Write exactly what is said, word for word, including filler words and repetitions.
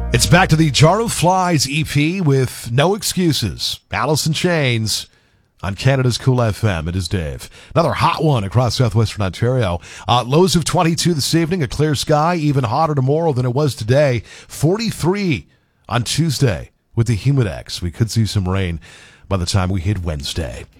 It's back to the Jar of Flies E P with No Excuses. Alice in Chains on Canada's Cool F M. It is Dave. Another hot one across southwestern Ontario. Uh, lows of twenty-two this evening, a clear sky, even hotter tomorrow than it was today. forty-three on Tuesday with the Humidex. We could see some rain by the time we hit Wednesday.